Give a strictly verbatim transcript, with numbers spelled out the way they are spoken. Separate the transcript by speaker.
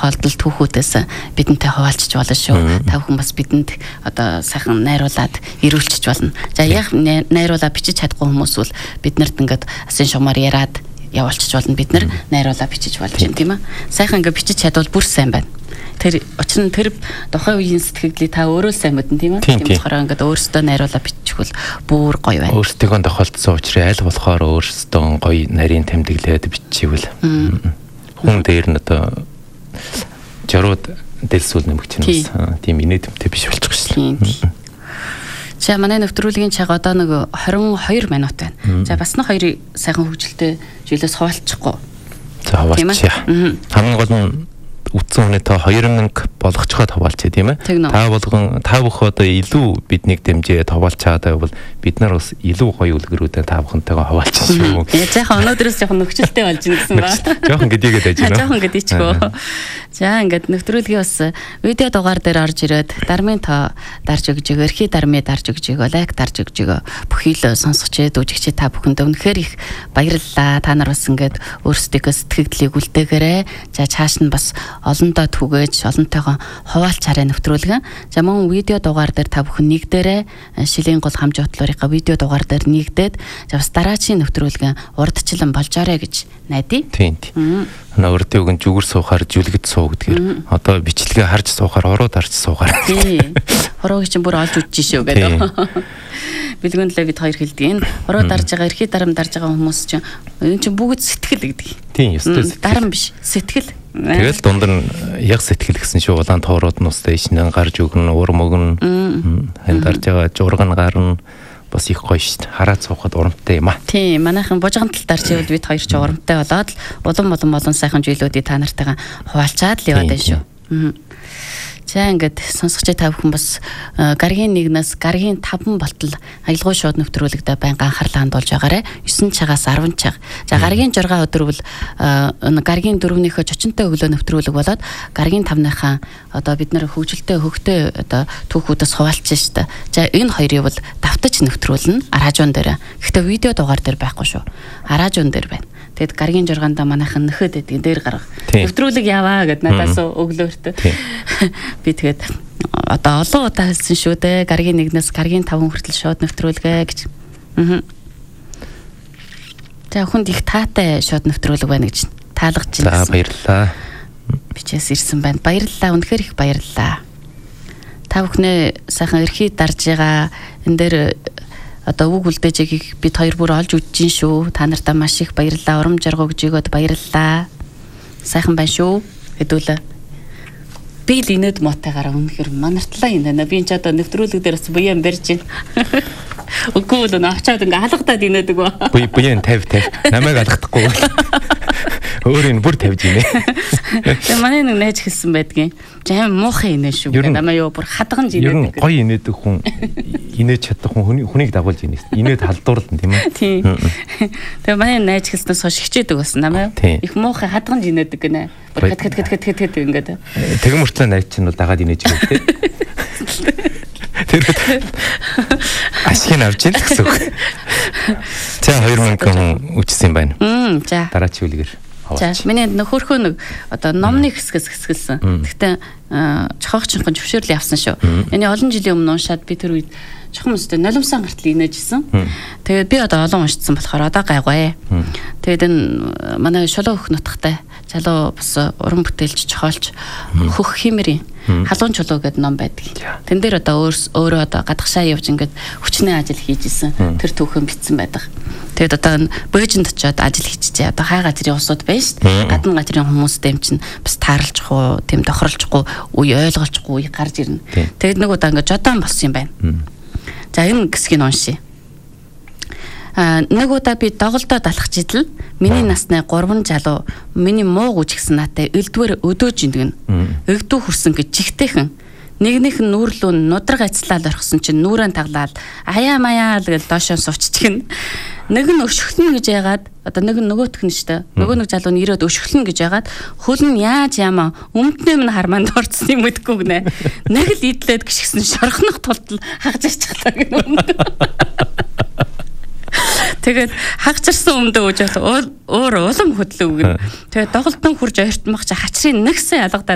Speaker 1: тохиолдолд түүхүүдээс бидэнтэй хуваалцж болно шүү. Та бүхэн бас бидэнд одоо сайхан найруулад ирүүлчих болно. За яг найруулаа бичиж чадахгүй хүмүүс бол биднэрт ингээд асын шугамар яриад явуулчих болно. Бид нар найруулаа бичиж болж байна тийм ээ. Сайхан ингээд бичиж чадвал бүр сайн байна. Тэр учир нь тэр тухайн үеийн сэтгэлдлийг та өөрөө сайн мэднэ тийм ээ. Тийм болохоор ингээд өөрсдөө найруулаа бичихвэл бүр гоё байна.
Speaker 2: Өөрсдөө тохиолдсон учраас аль болохоор өөрсдөө гоё нарийн тэмдэглээд бичихвэл хүн дээр нь одоо жорууд дэлсүүл нэмэгч нь бас тийм инээдэмтэй биш болчих шээ.
Speaker 1: За манай нэвтрүүлгийн чаг одоо нэг хорин хоёр минут байна. За бас нэг хоёрыг сайхан хөгжилтэй жилээс хуваалцахгүй.
Speaker 2: За хуваалцъя. Хамгийн гол нь үтсэн хүний та хоёр мянга болгоцоход хаваалчаа тийм ээ. Та болгон та бүх одоо илүү биднийг дэмжээ хаваалчаад байвал бид нар бас илүү гоё үлгэрүүдээ та бүхэнтэйгээ хаваалчих шүү.
Speaker 1: Яа жаахан өнөөдрөөс жоохон нөхцөлтэй болж гисэн ба.
Speaker 2: Жоохон гэдийгээд ажиж байна.
Speaker 1: Жоохон гэдийчгөө. За ингээд нэвтрүүлгийн бас видео дугаар дээр орж ирээд дармын тоо дарж өгж өгөө, эрхий дармыг дарж өгж өгөө, лайк дарж өгж өгөө. Бүхий л сонсогчид, үзэгчид та бүхэнд үнэхээр их баярлалаа. Та нар бас ингээд өөрсдийнхөө сэтгэгдлийг үлдээгээрэй. За цааш нь бас олондоо түгээж олонтойгоо хуваалцаарай нэвтрүүлгэн. За мөн видео дугаар дээр та бүхэн нэгдээрээ шилийн гол хамж бодлоорынхаа видео дугаар дээр нэгдээд за бас дараачийн нэвтрүүлгэн урдчлан болжоорой гэж найдаа.
Speaker 2: Тийм тийм. Өөртөө гэн зүгэр суухаар жүлгэд суу гэдгээр одоо бичлэгээ харж суухаар уруу дарж суухаар.
Speaker 1: Тийм. Урууг чинь бүр олж үдэж шүү гэдэг. Бэлгүнлээ бид хоёр хэлдэг. Энэ уруу дарж байгаа, эрхий дарам дарж байгаа хүмүүс чинь энэ чинь бүгд сэтгэл гэдэг.
Speaker 2: Тийм, ёстой сэтгэл.
Speaker 1: Дарам биш, сэтгэл.
Speaker 2: Тэгэл дунд нь яг сэтгэл гэсэн шүү. Улаан тоорууд нь устай ичнэн гарч өгнө, ур мөгн. Хэн дарж байгаа журган гарна. Бас их гоё шүү дээ. Хараад суухад урамтай юм аа.
Speaker 1: Тийм, манайхан бужигантал дарж ивэл бид хоёр ч урамтай болоод улам улам олон сайхан зүйлүүдийг та нартайгаа хуваалцаад л яваад байна шүү. Аа. За ингээд сонсогчид та бүхэн бас гаргийн нэгнээс гаргийн таван болтол аялгау шууд нэвтрүүлэгдээ байнга анхаарлаа хандуулж байгаарэ. девять цагаас арван цаг. За гаргийн шесть өдөр бол гаргийн дөрөвнийхөө чочинтой өглөө нэвтрүүлэг болоод гаргийн тавныхаа одоо бид нэр хөгжилтэй хөгтөө одоо түүхүүдээс хуваалцсан шүү дээ. За энэ хоёрыг бол давтаж нэвтрүүлнэ аражуун дээр. Гэхдээ видео дугаар дээр байхгүй шүү. Аражуун дээр байна. Тэгэд гаргийн журганда манайхан нөхөд гэдэг дээр гарга. Нэвтрүүлэг яваа гэд надаас өглөөртөө. Би тэгээд одоо олон удаа хэлсэн шүү дээ. Гаргийн нэгнээс гаргийн таван хүртэл шууд нэвтрүүлгээ гэж. Аа. За хүнд их таатай шууд нэвтрүүлэг байна гэж таалгаж байна.
Speaker 2: За баярлалаа.
Speaker 1: Бичээс ирсэн байна. Баярлалаа. Үнэхээр их баярлалаа. Та бүхнээ сайхан эрхий дарж байгаа энэ дээр одоо үг үлдээжийг бид хоёр бүр олж үдчихин шүү. Та нартаа маш их баярлалаа. Урам жаргал өгж өгөөд баярлалаа. Сайхан байна шүү. Хэдүүлээ. Би л инээд мотойгаараа үнэхээр манартлаа юм даа. Би энэ ч одоо нэвтрүүлэг дээр бас буян барьж байна. Үгүй л навчаад ингээ алгадаад инээдэг ба.
Speaker 2: Буй буян тавь тавь. Намайг алгадахгүй. Өөрийн бүр тавьж инээ.
Speaker 1: Тэгээ манай нэг найз хэлсэн байдгийн. Жам муухай инээ шүү. Намаа юу бүр хадганж инээдэг.
Speaker 2: Ер нь гоё инээдэг хүн инээж чадах хүн хүнийг дагуулж инээс. Инээд халдуурлан тийм ээ.
Speaker 1: Тийм. Тэгээ манай найз хэлснээс хойш хичээдэг болсон намаа. Их муухай хадганж инээдэг гинэ. Бүр хат хат хат хат хат ингээд.
Speaker 2: Тэгэн мөртлөө найз чинь бол дагаад инээж байгаа тийм. Тэр ашиг авч ийн гэсэн үг. За хоёр мянга хүн үчсэн байна.
Speaker 1: За.
Speaker 2: Дараач үлгэр.
Speaker 1: За миний нөхөрхөө нэг одоо номны хэсгээс хэсгэлсэн. Гэхдээ чохоогчинхан зөвшөөрөл явсан шүү. Энэ олон жилийн өмнө уншаад би тэр үед чохон өстэй нулимсан гартал инээжсэн. Тэгээд би одоо олон уншсан болохоор одоо гайгүй. Тэгээд энэ манай шулуу хөх нутгатай залуу бас уран бүтээлч чохоолч хөх химэрийн халуун чулуу гэдэг ном байдаг. Тэн дээр одоо өөрөө одоо гадагшаа явж ингээд хүчнээ ажил хийжсэн. Тэр түүхэн бичсэн байдаг. Тэгээд одоо бөөжинд очиод ажил хийчихээ. Одоо хай газрын усууд байна шүү дээ. Гадна газрын хүмүүстэй юм чинь бас таарлахгүй, тэм тохирлжгүй, үе ойлгуулчихгүй гарч ирнэ. Тэгээд нэг удаа ингээд жодон болсон юм байна. За энэ хэсгийг уншия. А нэг удаа би доголдоо далахж идэл миний насны гурван залуу миний муу гүж гисэн наатай элдвэр өдөөж индгэн. Эгдүү хүрсэн гэж чихтэйхэн. Нэгнийх нь нүүрлүү нудраг ацлаад орхисон чинь нүрэн таглаад аяа маяа л гэж доошоо сувччихна. Нэг нь өшгөлнө гэж яагаад одоо нэг нь нөгөөх нь штэ. Нөгөө нэг залуу нь ирээд өшгөлнө гэж яагаад хөл нь яаж яамаа өмднөө минь харманд орцсон юм гэдэггүй гинэ. Нэг л идлээд гიშгсэн шорхнох тулд хагаж аччихлаа гэнэ. Тэгээд хагчирсан өмдөө үж бол уур улам хөдлөв гэн. Тэгээд доголдон хурж ойртмах чи хачрын нэгсэн ялгадаад